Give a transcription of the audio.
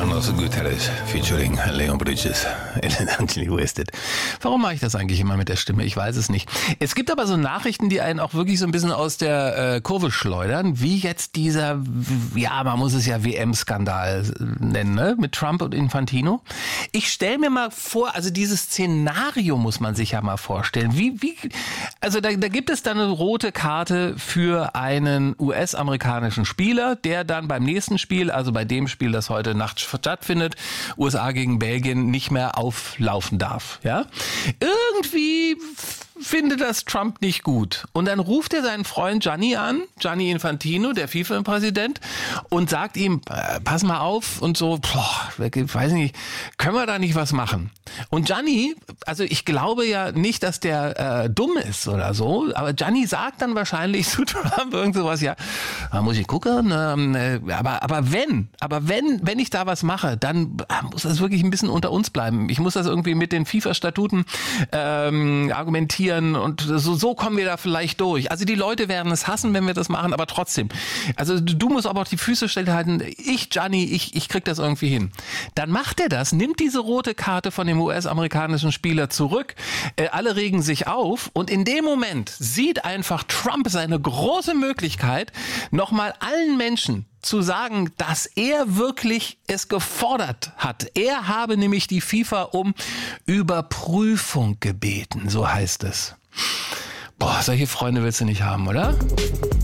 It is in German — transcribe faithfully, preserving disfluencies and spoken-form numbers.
Manos Guterres featuring Leon Bridges Elegantly Wasted. Warum mache ich das eigentlich immer mit der Stimme? Ich weiß es nicht. Es gibt aber so Nachrichten, die einen auch wirklich so ein bisschen aus der äh, Kurve schleudern, wie jetzt dieser, ja, man muss es ja W M-Skandal nennen, ne? Mit Trump und Infantino. Ich stelle mir mal vor, also dieses Szenario muss man sich ja mal vorstellen. Wie, wie, also da, da gibt es dann eine rote Karte für einen U S-amerikanischen Spieler, der dann beim nächsten Spiel, also bei dem Spiel, das heute Nacht stattfindet, U S A gegen Belgien, nicht mehr auflaufen darf. Ja? Irgendwie findet das Trump nicht gut. Und dann ruft er seinen Freund Gianni an, Gianni Infantino, der FIFA-Präsident, und sagt ihm, pass mal auf und so, boah, weiß nicht, können wir da nicht was machen? Und Gianni, also ich glaube ja nicht, dass der äh, dumm ist oder so, aber Gianni sagt dann wahrscheinlich zu Trump irgend sowas, ja, da muss ich gucken, ähm, äh, aber, aber wenn, aber wenn, wenn ich da was mache, dann muss das wirklich ein bisschen unter uns bleiben. Ich muss das irgendwie mit den FIFA-Statuten ähm, argumentieren, und so, so kommen wir da vielleicht durch. Also die Leute werden es hassen, wenn wir das machen, aber trotzdem. Also du musst aber auch die Füße stillhalten. Ich, Gianni, ich, ich krieg das irgendwie hin. Dann macht er das, nimmt diese rote Karte von dem U S-amerikanischen Spieler zurück. Äh, alle regen sich auf und in dem Moment sieht einfach Trump seine große Möglichkeit, nochmal allen Menschen zu sagen, dass er wirklich es gefordert hat. Er habe nämlich die FIFA um Überprüfung gebeten, so heißt es. Boah, solche Freunde willst du nicht haben, oder?